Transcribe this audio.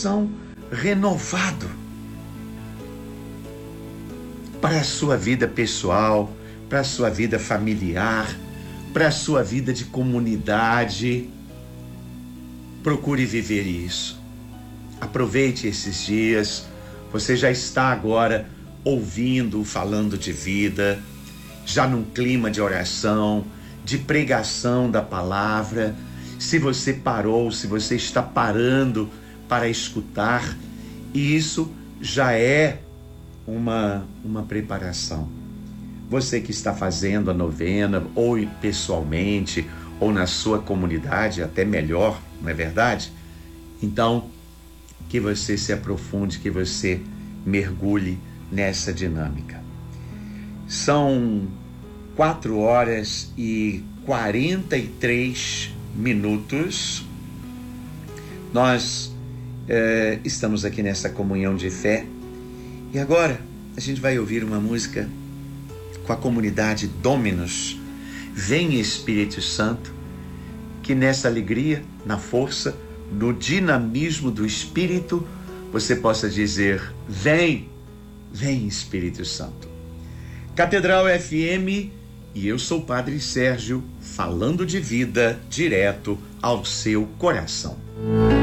coração renovado para a sua vida pessoal, para a sua vida familiar, para a sua vida de comunidade. Procure viver isso. Aproveite esses dias. Você já está agora ouvindo, falando de vida, já num clima de oração, de pregação da palavra. Se você parou, se você está parando para escutar, isso já é uma preparação. Você que está fazendo a novena, ou pessoalmente, ou na sua comunidade, até melhor, não é verdade? Então, que você se aprofunde, que você mergulhe nessa dinâmica. São 4h43. Nós estamos aqui nessa comunhão de fé e agora a gente vai ouvir uma música com a comunidade Dominus. Vem Espírito Santo, que nessa alegria, na força, no dinamismo do Espírito, você possa dizer: vem, vem Espírito Santo. Catedral FM, e eu sou o Padre Sérgio, falando de vida direto ao seu coração.